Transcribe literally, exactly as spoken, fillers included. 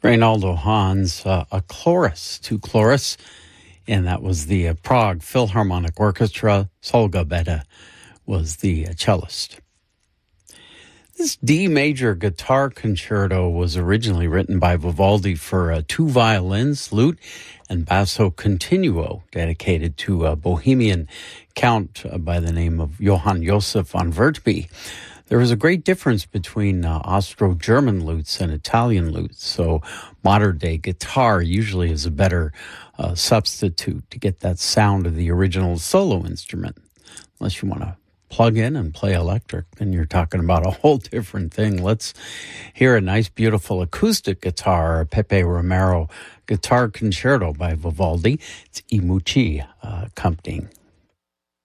Reynaldo Hans, uh, a chorus, two chorus, and that was the uh, Prague Philharmonic Orchestra. Solga Beda was the uh, cellist. This D major guitar concerto was originally written by Vivaldi for uh, two violins, lute, and basso continuo, dedicated to a Bohemian count uh, by the name of Johann Joseph von Wertby. There was a great difference between uh, Austro-German lutes and Italian lutes, so modern-day guitar usually is a better uh, substitute to get that sound of the original solo instrument, unless you want to plug in and play electric, then you're talking about a whole different thing. Let's hear a nice, beautiful acoustic guitar, Pepe Romero Guitar Concerto by Vivaldi. It's I Mucci uh, accompanying.